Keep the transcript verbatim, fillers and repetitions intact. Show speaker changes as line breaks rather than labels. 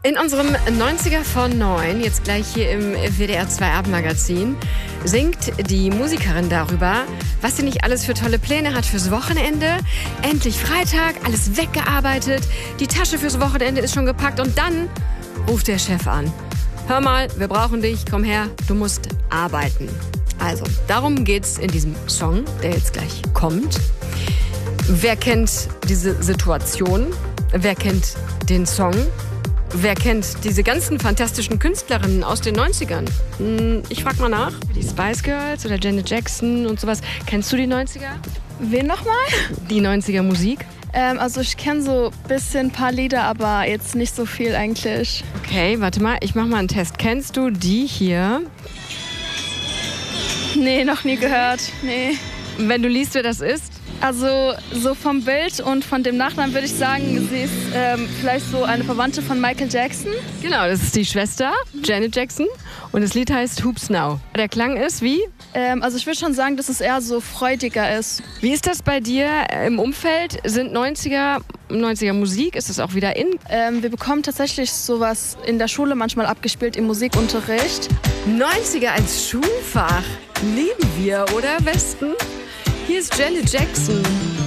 In unserem neunziger von neun, jetzt gleich hier im W D R zwei Abendmagazin, singt die Musikerin darüber, was sie nicht alles für tolle Pläne hat fürs Wochenende. Endlich Freitag, alles weggearbeitet, die Tasche fürs Wochenende ist schon gepackt und dann ruft der Chef an. Hör mal, wir brauchen dich, komm her, du musst arbeiten. Also, darum geht's in diesem Song, der jetzt gleich kommt. Wer kennt diese Situation? Wer kennt den Song? Wer kennt diese ganzen fantastischen Künstlerinnen aus den neunzigern? Ich frag mal nach. Die Spice Girls oder Janet Jackson und sowas. Kennst du die neunziger?
Wen nochmal?
Die neunziger Musik?
Ähm, also ich kenne so ein bisschen ein paar Lieder, aber jetzt nicht so viel eigentlich.
Okay, warte mal, ich mach mal einen Test. Kennst du die hier?
Nee, noch nie gehört. Nee.
Wenn du liest, wer das ist?
Also so vom Bild und von dem Nachnamen würde ich sagen, sie ist ähm, vielleicht so eine Verwandte von Michael Jackson.
Genau, das ist die Schwester, Janet Jackson. Und das Lied heißt Hoops Now. Der Klang ist wie?
Ähm, also ich würde schon sagen, dass es eher so freudiger ist.
Wie ist das bei dir im Umfeld? Sind neunziger, neunziger Musik? Ist das auch wieder in?
Ähm, wir bekommen tatsächlich sowas in der Schule manchmal abgespielt im Musikunterricht.
neunziger als Schulfach. Lieben wir, oder Westen? Hier ist Janet Jackson.